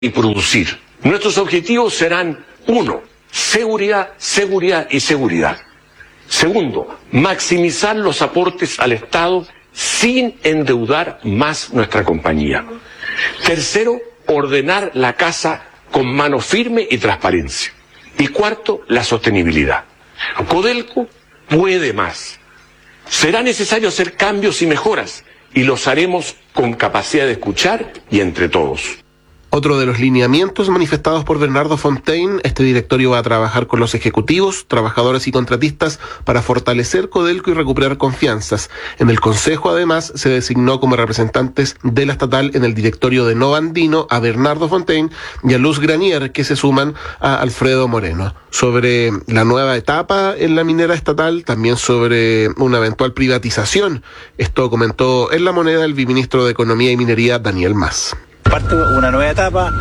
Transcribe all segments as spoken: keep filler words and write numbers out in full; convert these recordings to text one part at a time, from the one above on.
y producir. Nuestros objetivos serán, uno, seguridad, seguridad y seguridad. Segundo, maximizar los aportes al Estado sin endeudar más nuestra compañía. Tercero, ordenar la casa con mano firme y transparencia. Y cuarto, la sostenibilidad. Codelco puede más. Será necesario hacer cambios y mejoras, y los haremos con capacidad de escuchar y entre todos. Otro de los lineamientos manifestados por Bernardo Fontaine, este directorio va a trabajar con los ejecutivos, trabajadores y contratistas para fortalecer Codelco y recuperar confianzas. En el Consejo, además, se designó como representantes de la estatal en el directorio de Nova Andino a Bernardo Fontaine y a Luz Granier, que se suman a Alfredo Moreno. Sobre la nueva etapa en la minera estatal, también sobre una eventual privatización. Esto comentó en La Moneda el viceministro de Economía y Minería, Daniel Mas. Parte una nueva etapa,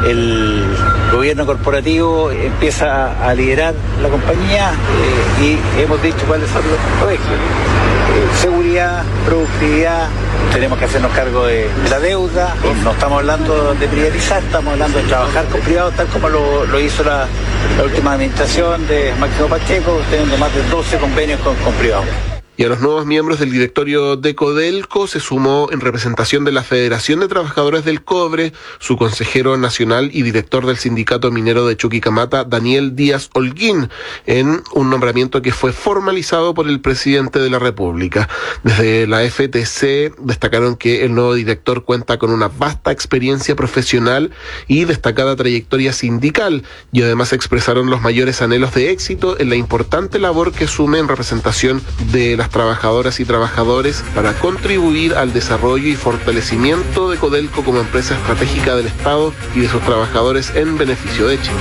el gobierno corporativo empieza a liderar la compañía eh, y hemos dicho cuáles son los ejes. Eh, seguridad, productividad, tenemos que hacernos cargo de, de la deuda, no estamos hablando de privatizar, estamos hablando de trabajar con privados tal como lo, lo hizo la, la última administración de Máximo Pacheco, teniendo más de doce convenios con, con privados. Y a los nuevos miembros del directorio de Codelco se sumó en representación de la Federación de Trabajadores del Cobre, su consejero nacional y director del Sindicato Minero de Chuquicamata, Daniel Díaz Holguín, en un nombramiento que fue formalizado por el presidente de la República. Desde la F T C destacaron que el nuevo director cuenta con una vasta experiencia profesional y destacada trayectoria sindical, y además expresaron los mayores anhelos de éxito en la importante labor que asume en representación de las trabajadoras y trabajadores para contribuir al desarrollo y fortalecimiento de Codelco como empresa estratégica del Estado y de sus trabajadores en beneficio de Chile.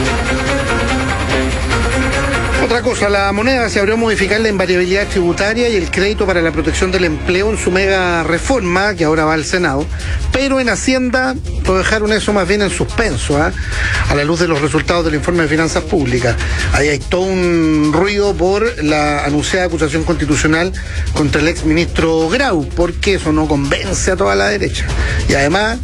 Otra cosa, la Moneda se abrió a modificar la invariabilidad tributaria y el crédito para la protección del empleo en su mega reforma, que ahora va al Senado, pero en Hacienda lo dejaron eso más bien en suspenso, ¿eh? a la luz de los resultados del informe de finanzas públicas. Ahí hay todo un ruido por la anunciada acusación constitucional contra el exministro Grau, porque eso no convence a toda la derecha. Y además,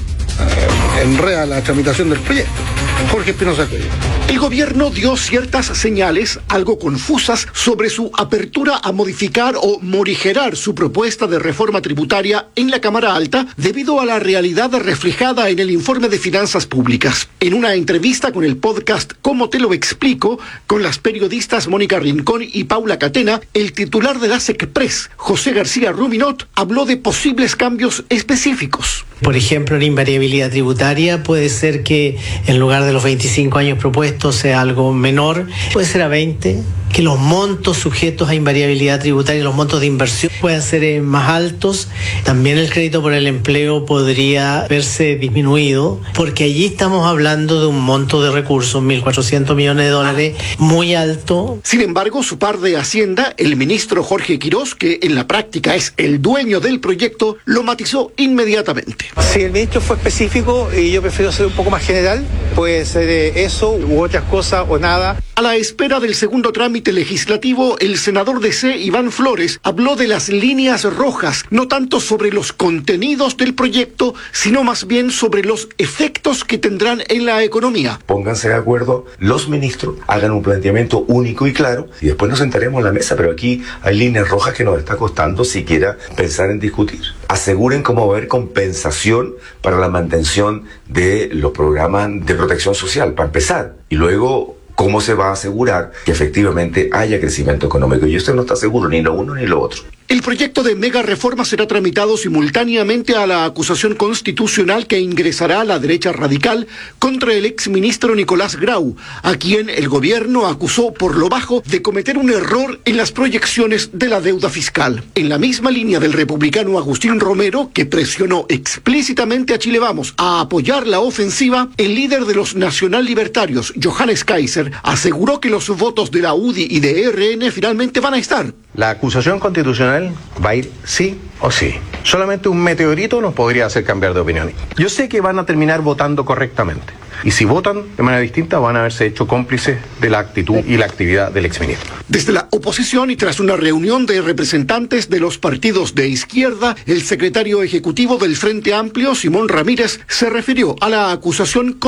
eh, enreda la tramitación del proyecto. Jorge Espinosa Cuello. El gobierno dio ciertas señales, algo confusas, sobre su apertura a modificar o morigerar su propuesta de reforma tributaria en la Cámara Alta debido a la realidad reflejada en el informe de finanzas públicas. En una entrevista con el podcast ¿Cómo te lo explico?, con las periodistas Mónica Rincón y Paula Catena, el titular de la SECPRES, José García Ruminot, habló de posibles cambios específicos. Por ejemplo, la invariabilidad tributaria puede ser que en lugar de los veinticinco años propuestos sea algo menor, puede ser a veinte, que los montos sujetos a invariabilidad tributaria, los montos de inversión puedan ser eh, más altos. También el crédito por el empleo podría verse disminuido, porque allí estamos hablando de un monto de recursos, mil cuatrocientos millones de dólares, muy alto. Sin embargo, su par de Hacienda, el ministro Jorge Quirós, que en la práctica es el dueño del proyecto, lo matizó inmediatamente. Si el ministro fue específico y yo prefiero ser un poco más general, puede ser eh, eso u otras cosas o nada. A la espera del segundo trámite legislativo, el senador D C, Iván Flores, habló de las líneas rojas, no tanto sobre los contenidos del proyecto, sino más bien sobre los efectos que tendrán en la economía. Pónganse de acuerdo los ministros, hagan un planteamiento único y claro, y después nos sentaremos en la mesa, pero aquí hay líneas rojas que nos está costando siquiera pensar en discutir. Aseguren cómo va a haber compensación para la mantención de los programas de protección social, para empezar, y luego cómo se va a asegurar que efectivamente haya crecimiento económico. Y usted no está seguro ni lo uno ni lo otro. El proyecto de mega reforma será tramitado simultáneamente a la acusación constitucional que ingresará la derecha radical contra el exministro Nicolás Grau, a quien el gobierno acusó por lo bajo de cometer un error en las proyecciones de la deuda fiscal. En la misma línea del republicano Agustín Romero, que presionó explícitamente a Chile Vamos a apoyar la ofensiva, el líder de los nacional libertarios, Johannes Kaiser, aseguró que los votos de la U D I y de E R N finalmente van a estar. La acusación constitucional va a ir sí o sí. Solamente un meteorito nos podría hacer cambiar de opinión. Yo sé que van a terminar votando correctamente, Y si votan de manera distinta, van a haberse hecho cómplices de la actitud y la actividad del exministro. Desde la oposición y tras una reunión de representantes de los partidos de izquierda, el secretario ejecutivo del Frente Amplio, Simón Ramírez, se refirió a la acusación